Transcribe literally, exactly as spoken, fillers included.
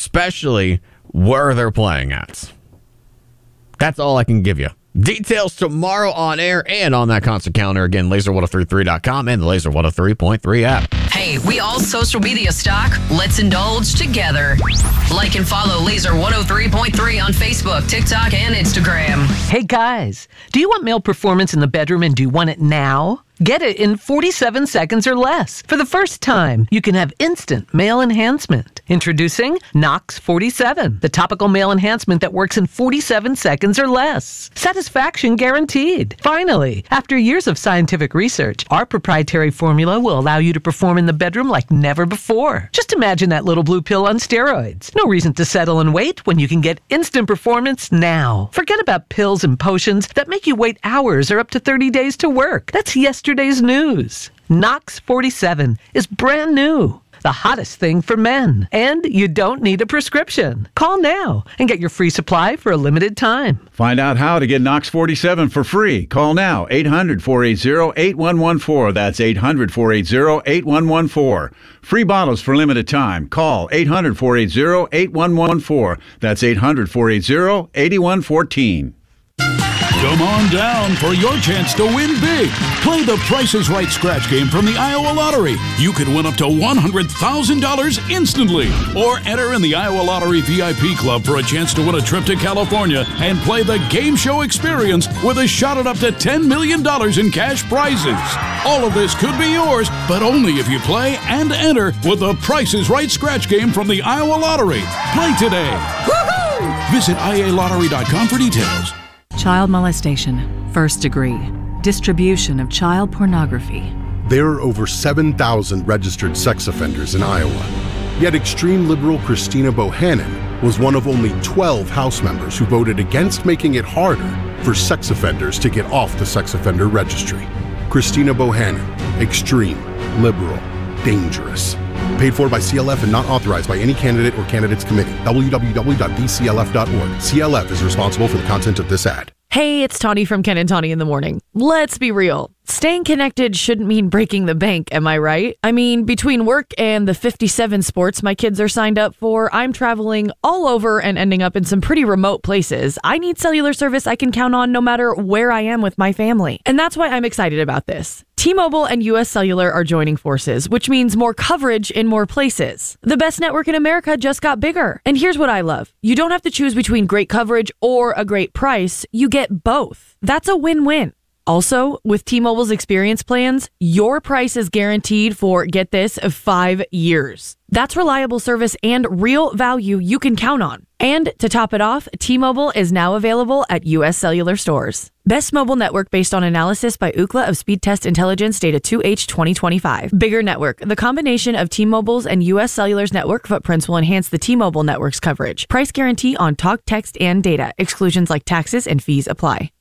especially where they're playing at. That's all I can give you. Details tomorrow on air and on that concert calendar. Again, laser ten thirty-three dot com and the Laser one oh three point three app. Hey, we all social media stock. Let's indulge together. Like and follow Laser one oh three point three on Facebook, TikTok, and Instagram. Hey guys, do you want male performance in the bedroom and do you want it now? Get it in forty-seven seconds or less. For the first time, you can have instant male enhancement. Introducing Nox forty-seven, the topical male enhancement that works in forty-seven seconds or less. Satisfaction guaranteed. Finally, after years of scientific research, our proprietary formula will allow you to perform in the bedroom like never before. Just imagine that little blue pill on steroids. No reason to settle and wait when you can get instant performance now. Forget about pills and potions that make you wait hours or up to thirty days to work. That's yesterday's news. Nox forty-seven is brand new. The hottest thing for men. And you don't need a prescription. Call now and get your free supply for a limited time. Find out how to get Nox forty-seven for free. Call now, eight hundred, four eight zero, eight one one four. That's eight hundred, four eight zero, eight one one four. Free bottles for limited time. Call eight hundred, four eight zero, eight one one four. That's eight hundred, four eight zero, eight one one four. Come on down for your chance to win big. Play the Price is Right scratch game from the Iowa Lottery. You could win up to one hundred thousand dollars instantly. Or enter in the Iowa Lottery V I P Club for a chance to win a trip to California and play the game show experience with a shot at up to ten million dollars in cash prizes. All of this could be yours, but only if you play and enter with the Price is Right scratch game from the Iowa Lottery. Play today. Woohoo! Visit I A lottery dot com for details. Child molestation, first degree, distribution of child pornography. There are over seven thousand registered sex offenders in Iowa. Yet extreme liberal Christina Bohannon was one of only twelve House members who voted against making it harder for sex offenders to get off the sex offender registry. Christina Bohannon, extreme, liberal, dangerous. Paid for by C L F and not authorized by any candidate or candidates committee. w w w dot b c l f dot org. C L F is responsible for the content of this ad. Hey, it's Tawny from Ken and Tawny in the Morning. Let's be real. Staying connected shouldn't mean breaking the bank, am I right? I mean, between work and the fifty-seven sports my kids are signed up for, I'm traveling all over and ending up in some pretty remote places. I need cellular service I can count on no matter where I am with my family. And that's why I'm excited about this. T-Mobile and U S Cellular are joining forces, which means more coverage in more places. The best network in America just got bigger. And here's what I love. You don't have to choose between great coverage or a great price. You get both. That's a win-win. Also, with T-Mobile's experience plans, your price is guaranteed for, get this, five years. That's reliable service and real value you can count on. And to top it off, T-Mobile is now available at U S Cellular stores. Best mobile network based on analysis by Ookla of Speed Test Intelligence data two H twenty twenty-five. Bigger network. The combination of T-Mobile's and U S Cellular's network footprints will enhance the T-Mobile network's coverage. Price guarantee on talk, text, and data. Exclusions like taxes and fees apply.